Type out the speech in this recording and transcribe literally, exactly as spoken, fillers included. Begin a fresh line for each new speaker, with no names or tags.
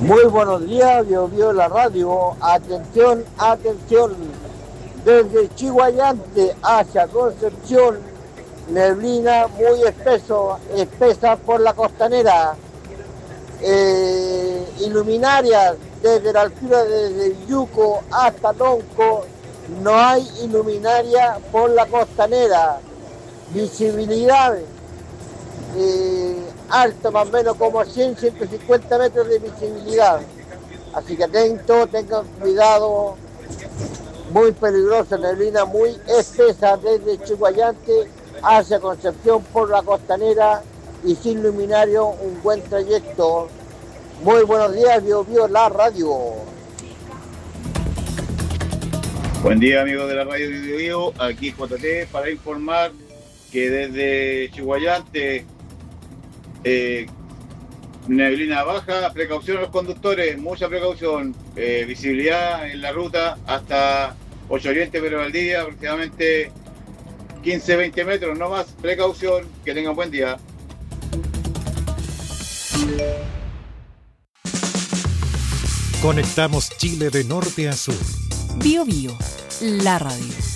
Muy buenos días, Bio Bio la radio. Atención, atención. Desde Chihuayante hacia Concepción, neblina muy espeso, espesa por la costanera. Eh, iluminarias desde la altura de Yuco hasta Tonco, no hay iluminaria por la costanera. Visibilidad eh, alto, más o menos como cien, ciento cincuenta metros de visibilidad. Así que atento, tengan cuidado, muy peligrosa, neblina muy espesa desde Chihuayante hacia Concepción por la costanera y sin luminario, un buen trayecto. Muy buenos días, Bio Bio la radio.
Buen día, amigos de la radio Bio Bio, aquí J T para informar que desde Chihuayante eh, neblina baja, precaución a los conductores, mucha precaución, eh, visibilidad en la ruta hasta ocho Oriente, pero al día aproximadamente quince a veinte metros, no más, precaución, que tengan buen día.
Conectamos Chile de norte a sur.
Bio Bio, la radio.